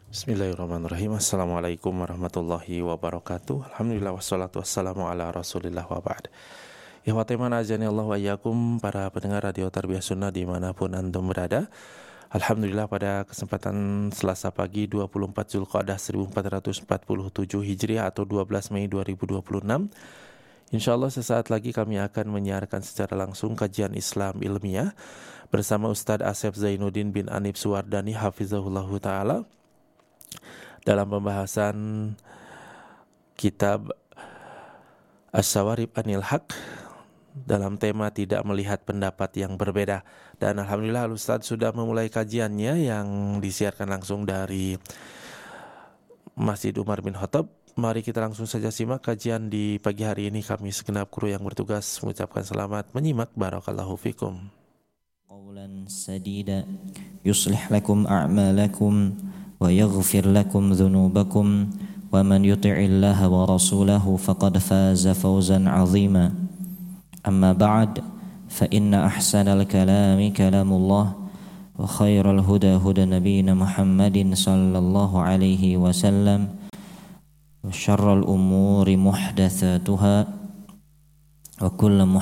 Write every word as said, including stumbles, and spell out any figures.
Bismillahirrahmanirrahim. Assalamualaikum warahmatullahi wabarakatuh. Alhamdulillah wassalatu wassalamu ala rasulillah wa ba'd. Ihwatiman azani Allah wa iyyakum, para pendengar Radio Tarbiyah Sunnah dimanapun antum berada. Alhamdulillah pada kesempatan Selasa pagi dua puluh empat Zulqa'dah seribu empat ratus empat puluh tujuh Hijriah atau dua belas Mei dua ribu dua puluh enam, InsyaAllah sesaat lagi kami akan menyiarkan secara langsung kajian Islam ilmiah bersama Ustadz Asep Zainuddin bin Anif Suwardani hafizahullahu ta'ala dalam pembahasan kitab Asy-Syawarib Anil Haq dalam tema tidak melihat pendapat yang berbeda. Dan Alhamdulillah Ustadz sudah memulai kajiannya yang disiarkan langsung dari Masjid Umar bin Khattab. Mari kita langsung saja simak kajian di pagi hari ini. Kami segenap kru yang bertugas mengucapkan selamat menyimak. Barakallahu fikum. Qawlan sadida yuslih lakum a'malakum wa yaghfir lakum dhunubakum wa man yuti'illaha wa rasulahu faqad faza fawzan 'azima. Amma ba'd, fa inna ahsanal kalami kalamullah wa khairal huda huda nabiyyina Muhammadin sallallahu alaihi wasallam wa syarrul umuri muhdatsatuha wa kullu